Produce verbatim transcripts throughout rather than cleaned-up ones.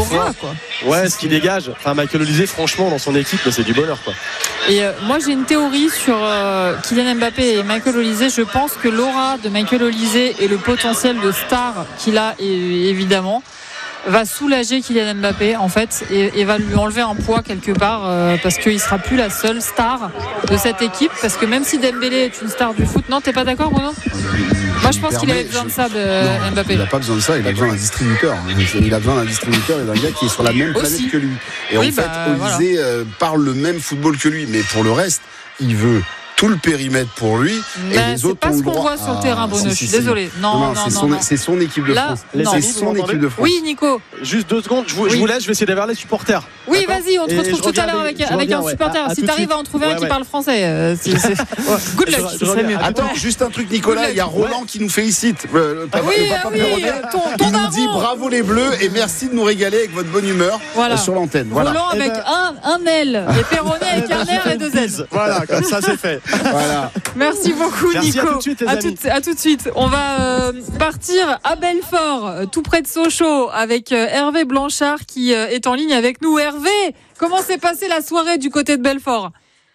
envoie, fois, quoi. Ouais, ce qu'il dégage. Enfin, Michael Olise, franchement, dans son équipe, c'est du bonheur, quoi. Et euh, moi, j'ai une théorie sur euh, Kylian Mbappé et Michael Olise. Je pense que l'aura de Michael Olise et le potentiel de star qu'il a, et, évidemment, va soulager Kylian Mbappé en fait et, et va lui enlever un poids quelque part euh, parce qu'il sera plus la seule star de cette équipe, parce que même si Dembélé est une star du foot, non, t'es pas d'accord, Bruno? Moi je pense qu'il avait besoin de ça, de non, Mbappé. Il n'a pas besoin de ça, il a besoin d'un distributeur. Il a besoin d'un distributeur et d'un gars qui est sur la même planète Aussi. que lui. Et Oui, en fait, bah, Olise voilà. euh, parle le même football que lui, mais pour le reste, il veut tout le périmètre pour lui et Bah, les c'est autres pas ont ce le qu'on droit. voit sur le terrain, Bruno, si, je si, suis si. désolée. Non, non, non, c'est, non, son, non. c'est son équipe de Là, France. Les non. amis, C'est vous son m'entendez équipe de France. Oui, Nico. Juste deux secondes, je vous, je Oui. vous laisse, je vais essayer d'aller vers les supporters. Oui, D'accord. vas-y, on te Et retrouve je tout à reviens l'heure avec- avec, je avec reviens, un ouais. supporter. À- à Si tout de t'arrives suite. à en trouver un Ouais, qui ouais. parle français, euh, c'est, c'est... Ouais. Good Je- luck, je ce serait reviens. mieux. Attends, juste un truc, Nicolas. Il y a Roland qui nous félicite. Le, le papa, Oui, le papa ah oui, Perronnet. ton- ton Il nous dit daron. bravo les Bleus et merci de nous régaler avec votre bonne humeur Voilà. euh, sur l'antenne. Voilà. Roland avec Eh ben- un, un L et Perronnet avec un R et deux N. Voilà, comme ça c'est fait. Voilà. Merci beaucoup, Merci, Nico. à tout de suite, les à, amis. tout, à tout de suite. On va euh, partir à Belfort, euh, tout près de Sochaux, avec euh, Hervé Blanchard qui euh, est en ligne avec nous. Hervé, comment s'est passée la soirée du côté de Belfort?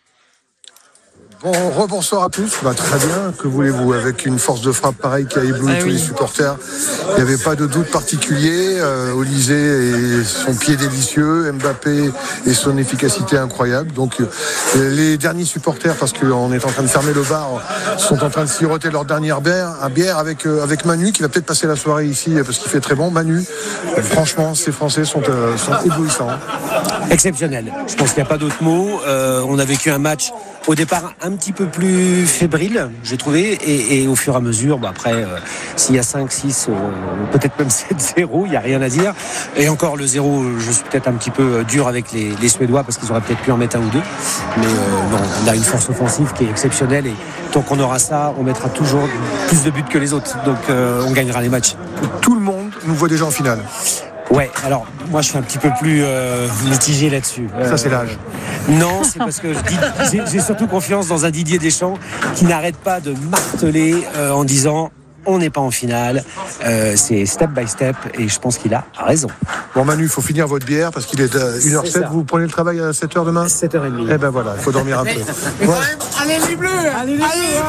Bon, rebonsoir à tous. Bah, très bien, que voulez-vous, avec une force de frappe pareille qui a ébloui Ah tous oui. les supporters. Il n'y avait pas de doute particulier. Euh, Olise et son pied délicieux, Mbappé et son efficacité incroyable. Donc euh, les derniers supporters, parce qu'on est en train de fermer le bar, sont en train de siroter leur dernière bière, un bière avec, euh, avec Manu, qui va peut-être passer la soirée ici parce qu'il fait très bon. Manu, euh, franchement, ces Français sont, euh, sont éblouissants. Exceptionnel. Je pense qu'il n'y a pas d'autre mot. Euh, on a vécu un match au départ un petit peu plus fébrile, j'ai trouvé, et, et au fur et à mesure, bon après, euh, s'il y a cinq, six, euh, peut-être même sept zéro, il n'y a rien à dire. Et encore le zéro, je suis peut-être un petit peu dur avec les, les Suédois parce qu'ils auraient peut-être pu en mettre un ou deux. Mais euh, non, on a une force offensive qui est exceptionnelle et tant qu'on aura ça, on mettra toujours plus de buts que les autres. Donc euh, on gagnera les matchs. Tout le monde nous voit déjà en finale. Ouais, alors moi je suis un petit peu plus euh, mitigé là-dessus. Ça, Euh, c'est l'âge. Non, c'est parce que je dis- j'ai, j'ai surtout confiance dans un Didier Deschamps qui n'arrête pas de marteler euh, en disant on n'est pas en finale, euh, c'est step by step et je pense qu'il a raison. Bon Manu, il faut finir votre bière parce qu'il est à une heure sept. ça. Vous prenez le travail à sept heures demain? sept heures trente. Eh ben voilà, il faut dormir un peu. Voilà. Allez les bleus, allez les bleus,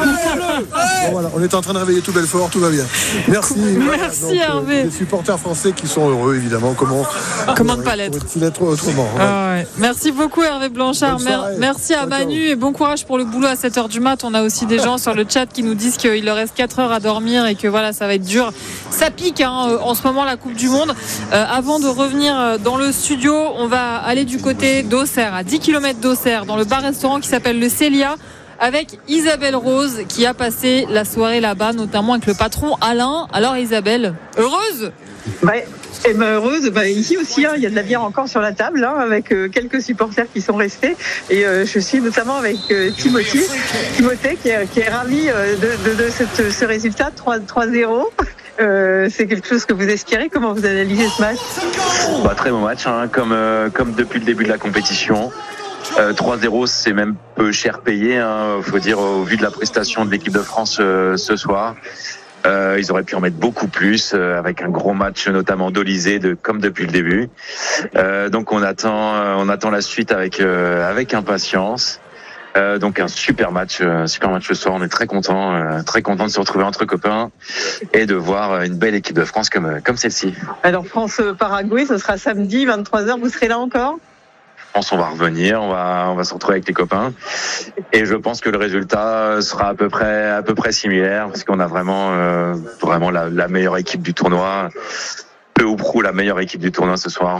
Bon, voilà, on est en train de réveiller tout Belfort, tout va bien. Merci. Merci, Hervé. Les supporters français qui sont heureux, évidemment. Comment, Comment ne pas l'être? Pourrait-il être autrement? Ah ouais. Merci beaucoup Hervé Blanchard. Bonne soirée. Mer- Merci à Ciao, Manu ciao. et bon courage pour le boulot à sept heures du mat. On a aussi des gens sur le chat qui nous disent qu'il leur reste quatre heures à dormir et que voilà, ça va être dur. Ça pique hein, euh, en ce moment la Coupe du Monde. Euh, avant de revenir euh, dans le studio, on va aller du côté d'Auxerre, à dix kilomètres d'Auxerre, dans le bar-restaurant qui s'appelle le Célia, avec Isabelle Rose qui a passé la soirée là-bas, notamment avec le patron Alain. Alors Isabelle, heureuse? Ouais. Et ben heureuse, ben ici aussi, hein, il y a de la bière encore sur la table, hein, avec euh, quelques supporters qui sont restés. Et euh, je suis notamment avec euh, Timothy, Timothée, qui est, qui est ravi euh, de, de, de cette, ce résultat trois zéro. Euh, c'est quelque chose que vous espérez? Comment vous analysez ce match? Bah, très bon match, hein, comme, euh, comme depuis le début de la compétition. Euh, trois zéro, c'est même peu cher payé, hein, faut dire, au vu de la prestation de l'équipe de France euh, ce soir. Euh, ils auraient pu en mettre beaucoup plus, euh, avec un gros match notamment d'Olise, de, comme depuis le début. Euh, donc on attend, euh, on attend la suite avec, euh, avec impatience. Euh, donc un super match, euh, super match ce soir. On est très content, euh, très content de se retrouver entre copains et de voir une belle équipe de France comme, comme celle-ci. Alors France-Paraguay, ce sera samedi, vingt-trois heures, vous serez là encore? Je pense qu'on va revenir, on va, on va se retrouver avec les copains. Et je pense que le résultat sera à peu près, à peu près similaire, parce qu'on a vraiment, euh, vraiment la, la meilleure équipe du tournoi, peu ou prou la meilleure équipe du tournoi ce soir.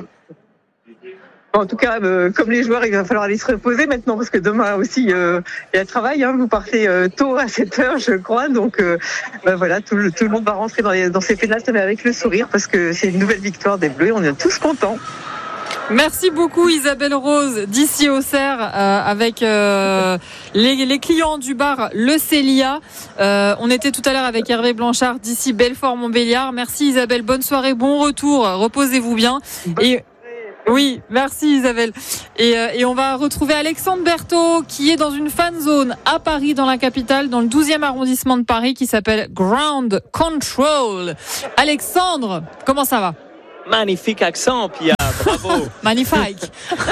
En tout cas, euh, comme les joueurs, il va falloir aller se reposer maintenant, parce que demain aussi, euh, il y a le travail. Hein, vous partez euh, tôt à sept heures, je crois. Donc euh, ben voilà, tout le, tout le monde va rentrer dans, les, dans ces pénales avec le sourire, parce que c'est une nouvelle victoire des Bleus. On est tous contents. Merci beaucoup Isabelle Rose d'ici Auxerre euh, avec euh, les, les clients du bar Le Célia. Euh, on était tout à l'heure avec Hervé Blanchard d'ici Belfort-Montbéliard. Merci Isabelle, bonne soirée, bon retour, reposez-vous bien. Et oui, merci Isabelle. Et, euh, et on va retrouver Alexandre Berthaud qui est dans une fan zone à Paris, dans la capitale, dans le douzième arrondissement de Paris, qui s'appelle Ground Control. Alexandre, comment ça va? Magnifique accent, Pierre. Bravo. Magnifique.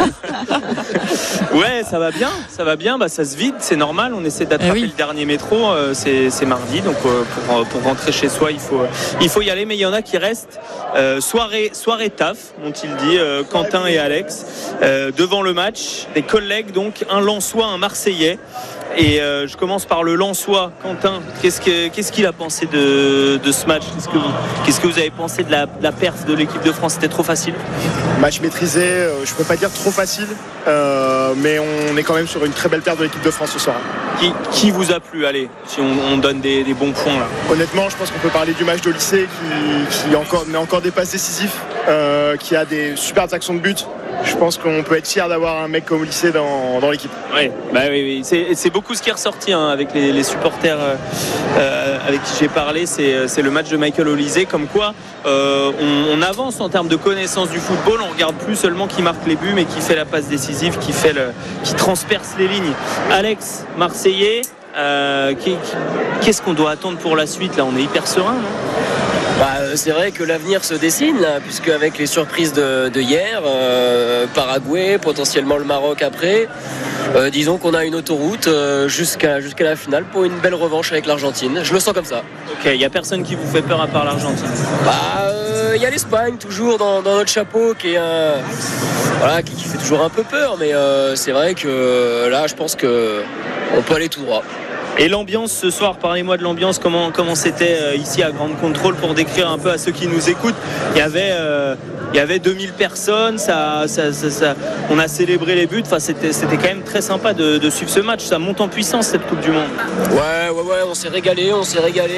Ouais, ça va bien, ça va bien. Bah, ça se vide, c'est normal. On essaie d'attraper eh oui. le dernier métro. Euh, c'est, c'est mardi, donc euh, pour, pour rentrer chez soi, il faut, il faut y aller. Mais il y en a qui restent. Euh, soirée, soirée taf, m'ont-ils dit, euh, Quentin et Alex, euh, devant le match. Des collègues, donc un Lensois, un Marseillais. Et euh, je commence par le Lensois, Quentin. Qu'est-ce, que, qu'est-ce qu'il a pensé de, de ce match ? Qu'est-ce que, vous, qu'est-ce que vous avez pensé de la, de la perf de l'équipe de France ? C'était trop facile ? Match maîtrisé, euh, je peux pas dire trop facile, euh, mais on est quand même sur une très belle perte de l'équipe de France ce soir. Qui, qui vous a plu ? Allez, si on, on donne des, des bons points là. Honnêtement, je pense qu'on peut parler du match de lycée qui, qui encore, met encore des passes décisives, euh, qui a des superbes actions de but. Je pense qu'on peut être fier d'avoir un mec comme au lycée dans, dans l'équipe. Ouais, bah oui, oui. C'est, c'est beaucoup ce qui est ressorti hein, avec les, les supporters euh, euh, avec qui j'ai parlé. C'est, c'est le match de Michael Olysée. Comme quoi, euh, on, on avance en termes de connaissance du football. On regarde plus seulement qui marque les buts, mais qui fait la passe décisive, qui fait le, qui transperce les lignes. Alex, Marseillais, euh, qui, qui, qu'est-ce qu'on doit attendre pour la suite là ? On est hyper serein, non ? Bah, c'est vrai que l'avenir se dessine là, puisque avec les surprises de, de hier, euh, Paraguay, potentiellement le Maroc après, euh, disons qu'on a une autoroute euh, jusqu'à, jusqu'à la finale pour une belle revanche avec l'Argentine. Je le sens comme ça. Ok, il n'y a personne qui vous fait peur à part l'Argentine ? Bah, il euh, y a l'Espagne toujours dans, dans notre chapeau qui est un, voilà, qui, qui fait toujours un peu peur, mais euh, c'est vrai que là, je pense que on peut aller tout droit. Et l'ambiance ce soir, parlez-moi de l'ambiance, comment, comment c'était euh, ici à Grande Contrôle pour décrire un peu à ceux qui nous écoutent. Il y avait, euh, il y avait deux mille personnes, ça, ça, ça, ça, on a célébré les buts, enfin, c'était, c'était quand même très sympa de, de suivre ce match, ça monte en puissance cette Coupe du Monde. Ouais, ouais, ouais, on s'est régalé, on s'est régalé.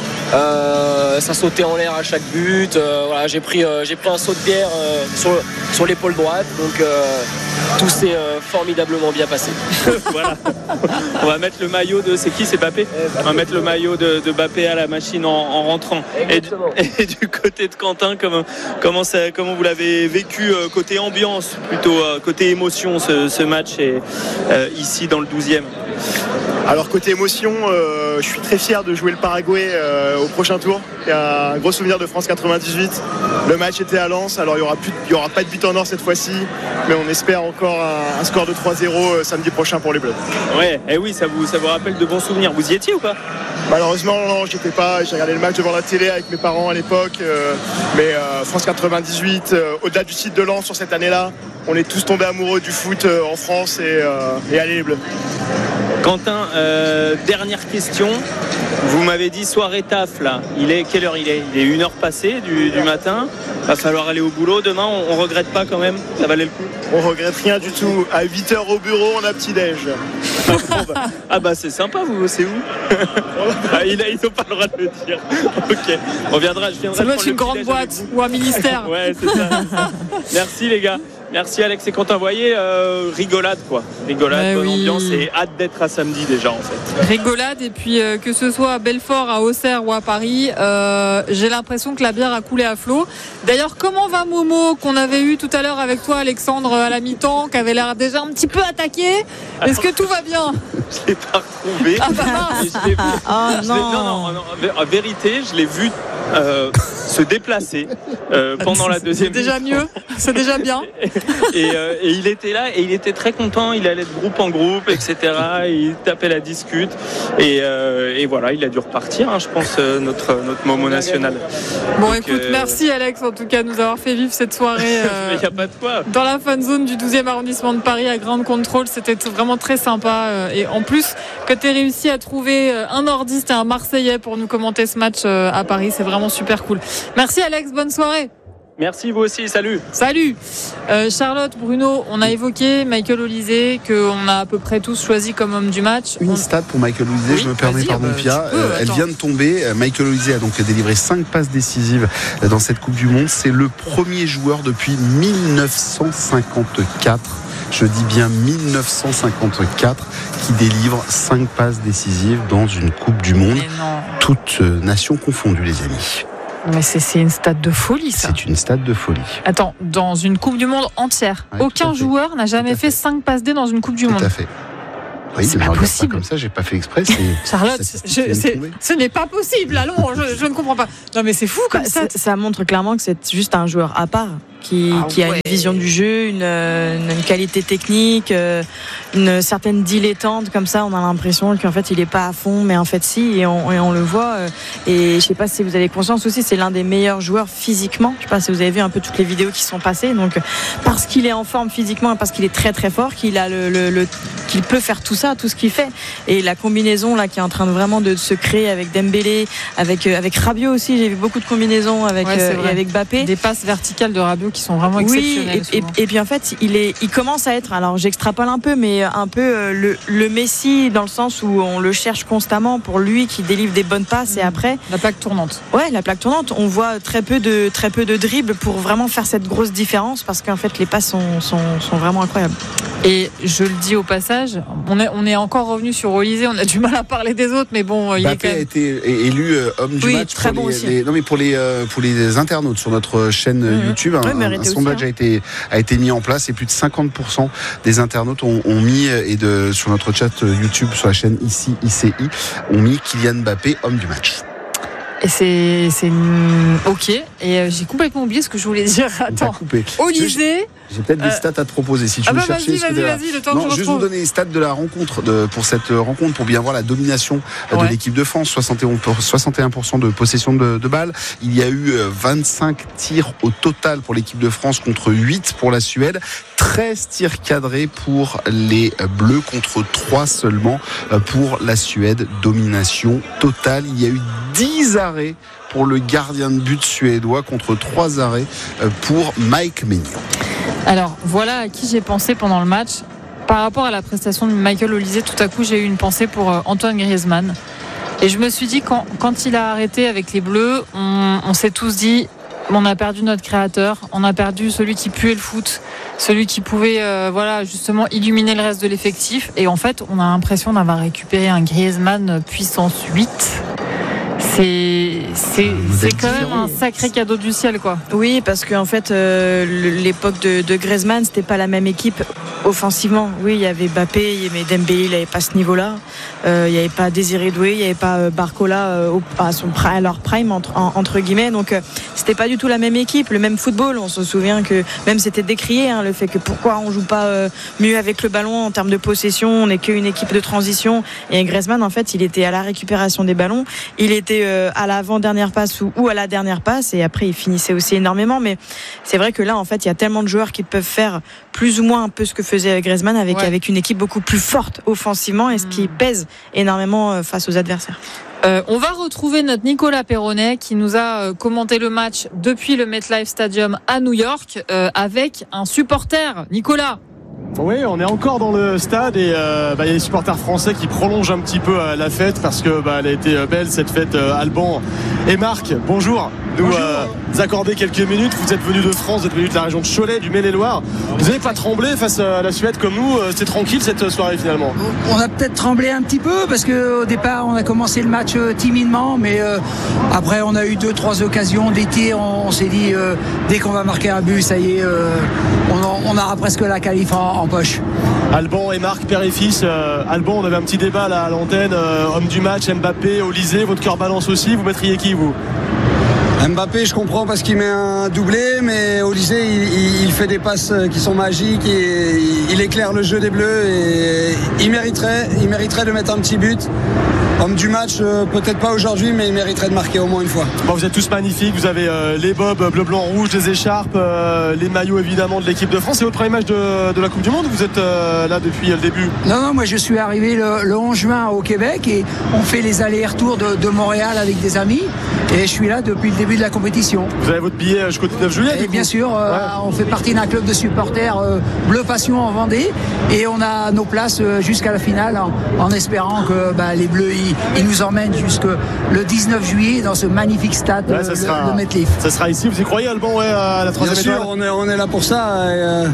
Euh, ça sautait en l'air à chaque but. Euh, voilà, j'ai pris, euh, j'ai pris un saut de bière euh, sur, sur l'épaule droite, donc euh, tout s'est euh, formidablement bien passé. Voilà. On va mettre le maillot de, c'est qui, c'est Mbappé ? On va mettre le maillot de, de Mbappé à la machine en, en rentrant. Et du, et du côté de Quentin, comment, comment, ça, comment vous l'avez vécu euh, côté ambiance, plutôt euh, côté émotion, ce, ce match et, euh, ici dans le douzième ? Alors côté émotion, euh, je suis très fier de jouer le Paraguay euh, au prochain tour. Il y a un gros souvenir de France quatre-vingt-dix-huit. Le match était à Lens, alors il n'y aura, plus, il y aura pas de but en or cette fois-ci, mais on espère encore un, un score de trois zéro euh, samedi prochain pour les Bleus. Ouais, et eh oui, ça vous, ça vous rappelle de bons souvenirs. Vous y étiez ou pas ? Malheureusement, non, j'étais pas. J'ai regardé le match devant la télé avec mes parents à l'époque, euh, mais euh, France quatre-vingt-dix-huit, euh, au-delà du site de Lens sur cette année-là, on est tous tombés amoureux du foot euh, en France et, euh, et allez les Bleus. Quentin, euh, dernière question. Vous m'avez dit soirée taf là. Il est quelle heure il est ? Il est une heure passée du, du matin. Va falloir aller au boulot. Demain, on, on regrette pas quand même. Ça valait le coup. On regrette rien du tout. À huit heures au bureau, on a petit déj. Ah bah c'est sympa. Vous bossez où ? Ah, il a, ils n'ont pas le droit de le dire. Ok. On viendra. Je viendrai. Ça doit être une grande boîte ou un ministère. Ouais, c'est ça. Merci les gars. Merci Alex et Quentin. Vous voyez, euh, rigolade quoi. Rigolade, mais bonne oui. ambiance et hâte d'être à samedi déjà en fait. Rigolade et puis euh, que ce soit à Belfort, à Auxerre ou à Paris, euh, j'ai l'impression que la bière a coulé à flot. D'ailleurs, comment va Momo qu'on avait eu tout à l'heure avec toi Alexandre à la mi-temps, qui avait l'air déjà un petit peu attaqué ? Est-ce que tout va bien ? Je l'ai pas retrouvé. Ah bah mince. Je l'ai vu. Oh Je l'ai- non. non, non, non, en vérité, je l'ai vu euh, se déplacer euh, pendant la deuxième. C'est déjà mi-temps. mieux, c'est déjà bien. Et, euh, et il était là et il était très content. Il allait de groupe en groupe, et cetera. Il tapait la discute et, euh, et voilà, il a dû repartir. Hein, je pense euh, notre notre Momo national. Bon, Donc, écoute, euh, merci Alex en tout cas de nous avoir fait vivre cette soirée euh, Mais il n'y a pas de quoi. dans la fan zone du douzième arrondissement de Paris à Grande Contrôle. C'était t- vraiment très sympa euh, et en plus que tu aies réussi à trouver euh, un nordiste et un Marseillais pour nous commenter ce match euh, à Paris, c'est vraiment super cool. Merci Alex, bonne soirée. Merci vous aussi. Salut. Salut euh, Charlotte, Bruno, on a évoqué Michael Olysée qu'on a à peu près tous choisi comme homme du match. Une On- stat pour Michael Olysée, Oui, je me permets, vas-y, pardon bah, Pia, tu peux, euh, elle attends. vient de tomber. Euh, Michael Olysée a donc délivré cinq passes décisives euh, dans cette Coupe du Monde. C'est le premier joueur depuis dix-neuf cent cinquante-quatre, je dis bien dix-neuf cent cinquante-quatre, qui délivre cinq passes décisives dans une Coupe du Monde, Mais non, toutes euh, nations confondues les amis. mais c'est, c'est une stat de folie ça. C'est une stat de folie. Attends, dans une Coupe du Monde entière, Ouais, tout aucun à fait. joueur n'a jamais Tout à fait fait. cinq passes D dans une Coupe du Tout Monde. à fait. Oui, C'est mais pas je regarde possible. Pas comme ça, j'ai pas fait exprès. C'est Charlotte, statistique je- qui vient de c'est- tomber. ce n'est pas possible. Allons, je, je ne comprends pas. Non mais c'est fou comme Bah, ça. c'est- ça montre clairement que c'est juste un joueur à part. qui, ah, qui a ouais. une vision du jeu, une, une, une qualité technique, une certaine dilettante comme ça. On a l'impression qu'en fait il est pas à fond, mais en fait si, et on, et on le voit. Et je sais pas si vous avez conscience aussi, c'est l'un des meilleurs joueurs physiquement. Je sais pas si vous avez vu un peu toutes les vidéos qui sont passées. Donc parce qu'il est en forme physiquement, parce qu'il est très très fort, qu'il a le, le, le qu'il peut faire tout ça, tout ce qu'il fait. Et la combinaison là qui est en train de vraiment de se créer avec Dembélé, avec avec Rabiot aussi. J'ai vu beaucoup de combinaisons avec ouais, euh, et avec Mbappé. Des passes verticales de Rabiot qui sont vraiment exceptionnelles. Oui, et, et, et puis en fait, il est, il commence à être. Alors j'extrapole un peu, mais un peu euh, le, le Messi dans le sens où on le cherche constamment pour lui qui délivre des bonnes passes mmh. et après la plaque tournante. Ouais, la plaque tournante. On voit très peu de très peu de dribbles pour vraiment faire cette grosse différence parce qu'en fait les passes sont sont, sont vraiment incroyables. Et je le dis au passage, on est on est encore revenu sur Olysée. On a du mal à parler des autres, mais bon, il Mbappé est quand même... a été élu homme du oui, match très pour bon les, aussi. les non mais pour les pour les internautes sur notre chaîne mmh. YouTube. Un, oui, un, un aussi, sondage hein. a été a été mis en place et plus de cinquante pour cent des internautes ont, ont mis et de sur notre chat YouTube sur la chaîne ici I C I ont mis Kylian Mbappé homme du match. Et c'est, c'est ok. Et euh, j'ai complètement oublié ce que je voulais dire. Attends. Olysée. J'ai peut-être des stats à te proposer si tu ah veux bah chercher. Vas-y, vas-y, vas-y, le temps non, que je juste retrouve. vous donner les stats de la rencontre de, pour cette rencontre pour bien voir la domination ouais. de l'équipe de France. soixante et un pour cent, soixante et un pour cent de possession de, de balles. Il y a eu vingt-cinq tirs au total pour l'équipe de France contre huit pour la Suède. treize tirs cadrés pour les Bleus contre trois seulement pour la Suède. Domination totale. Il y a eu dix arrêts pour le gardien de but suédois contre trois arrêts pour Mike Maignan. Alors voilà à qui j'ai pensé pendant le match. Par rapport à la prestation de Michael Olysée, tout à coup j'ai eu une pensée pour Antoine Griezmann. Et je me suis dit quand, quand il a arrêté avec les Bleus, on, on s'est tous dit on a perdu notre créateur, on a perdu celui qui puait le foot, celui qui pouvait euh, voilà justement illuminer le reste de l'effectif. Et en fait on a l'impression d'avoir récupéré un Griezmann puissance huit. C'est, c'est, c'est quand même un sacré cadeau du ciel, quoi. Oui, parce qu'en fait, euh, l'époque de, de Griezmann, c'était pas la même équipe offensivement. Oui, il y avait Mbappé, mais Dembélé, il n'avait pas ce niveau-là. Euh, il n'y avait pas Désiré Doué, il n'y avait pas Barcola euh, à, son, à leur prime, entre, en, entre guillemets. Donc, euh, c'était pas du tout la même équipe, le même football. On se souvient que même c'était décrié, hein, le fait que pourquoi on joue pas euh, mieux avec le ballon en termes de possession, on n'est qu'une équipe de transition. Et Griezmann, en fait, il était à la récupération des ballons. Il était à l'avant-dernière passe ou, ou à la dernière passe et après il finissait aussi énormément, mais c'est vrai que là en fait il y a tellement de joueurs qui peuvent faire plus ou moins un peu ce que faisait Griezmann avec, ouais. avec une équipe beaucoup plus forte offensivement et ce qui pèse énormément face aux adversaires. Euh, on va retrouver notre Nicolas Perronnet qui nous a euh, commenté le match depuis le MetLife Stadium à New York euh, avec un supporter. Nicolas. Oui, on est encore dans le stade et euh, bah, y a les supporters français qui prolongent un petit peu euh, la fête parce que bah, elle a été belle cette fête. euh, Alban et Marc, bonjour. Nous euh, accorder quelques minutes. Vous êtes venus de France, vous êtes venus de la région de Cholet, du Maine-et-Loire. Vous n'avez pas tremblé face à la Suède comme nous? C'était tranquille cette soirée finalement? On a peut-être tremblé un petit peu parce qu'au départ on a commencé le match timidement, mais euh, après on a eu deux trois occasions, des tirs. On, on s'est dit euh, dès qu'on va marquer un but, ça y est, euh, on, en, on aura presque la qualif en, en poche. Alban et Marc, père et fils. Euh, Alban, on avait un petit débat là à l'antenne. Euh, homme du match, Mbappé, Olysée, votre cœur balance aussi. Vous mettriez qui vous? Mbappé, je comprends parce qu'il met un doublé, mais Olysée, il, il fait des passes qui sont magiques et il éclaire le jeu des Bleus et il mériterait, il mériterait de mettre un petit but. Homme du match, peut-être pas aujourd'hui, mais il mériterait de marquer au moins une fois. Bon, vous êtes tous magnifiques, vous avez euh, les bobs bleu, blanc, rouge, les écharpes, euh, les maillots évidemment de l'équipe de France. C'est votre premier match de, de la Coupe du Monde ou vous êtes euh, là depuis le début? Non, non, moi je suis arrivé le, le onze juin au Québec et on fait les allers-retours de, de Montréal avec des amis et je suis là depuis le début de la compétition. Vous avez votre billet jusqu'au dix-neuf juillet? Et bien sûr, euh, ouais. On fait partie d'un club de supporters euh, Bleu Passion en Vendée et on a nos places euh, jusqu'à la finale en, en espérant que bah, les Bleus ils, ils nous emmènent jusque le dix-neuf juillet dans ce magnifique stade ouais, ça sera, le, le MetLife. Ça sera ici, vous y croyez Alban, ouais, à la troisième étoile? Bien sûr, on est, on est là pour ça. Et, euh,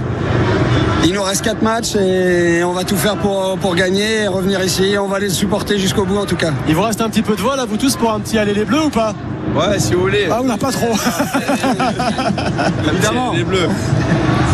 il nous reste quatre matchs et on va tout faire pour, pour gagner et revenir ici. On va les supporter jusqu'au bout en tout cas. Il vous reste un petit peu de vol à vous tous pour un petit aller les Bleus ou pas? Ouais, si vous voulez. Ah, on n'a pas trop. Évidemment. Les Bleus.